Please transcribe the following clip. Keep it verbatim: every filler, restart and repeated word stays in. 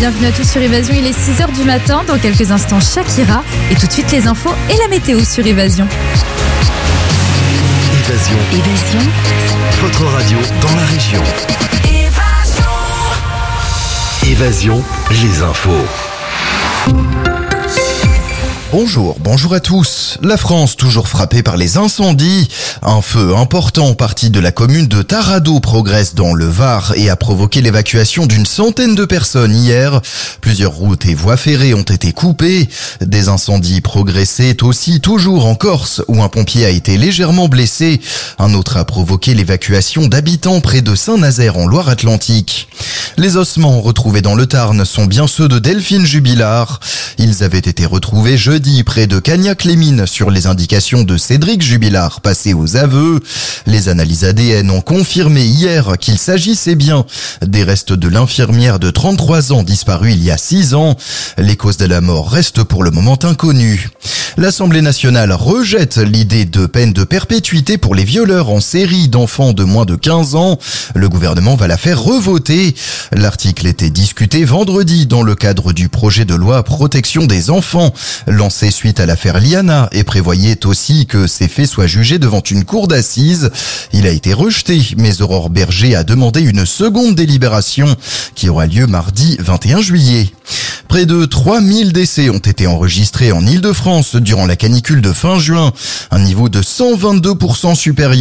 bienvenue à tous sur Évasion, il est six heures du matin, dans quelques instants Shakira, et tout de suite les infos et la météo sur Évasion. Évasion. Évasion. Votre radio dans la région. Évasion. Évasion, les infos. Bonjour, bonjour à tous. La France toujours frappée par les incendies. Un feu important parti de la commune de Taradot progresse dans le Var et a provoqué l'évacuation d'une centaine de personnes hier. Plusieurs routes et voies ferrées ont été coupées. Des incendies progressaient aussi toujours en Corse où un pompier a été légèrement blessé. Un autre a provoqué l'évacuation d'habitants près de Saint-Nazaire en Loire-Atlantique. Les ossements retrouvés dans le Tarn sont bien ceux de Delphine Jubilard. Ils avaient été retrouvés jeudi près de Cagnac-les-Mines sur les indications de Cédric Jubilard passé aux aveux. Les analyses A D N ont confirmé hier qu'il s'agissait bien des restes de l'infirmière de trente-trois ans disparue il y a six ans. Les causes de la mort restent pour le moment inconnues. L'Assemblée nationale rejette l'idée de peine de perpétuité pour les violeurs en série d'enfants de moins de quinze ans. Le gouvernement va la faire revoter. L'article était discuté vendredi dans le cadre du projet de loi protection des enfants, lancé suite à l'affaire Liana et prévoyait aussi que ces faits soient jugés devant une cour d'assises. Il a été rejeté, mais Aurore Berger a demandé une seconde délibération qui aura lieu mardi vingt et un juillet. Près de trois mille décès ont été enregistrés en Île-de-France durant la canicule de fin juin, un niveau de cent vingt-deux pour cent supérieur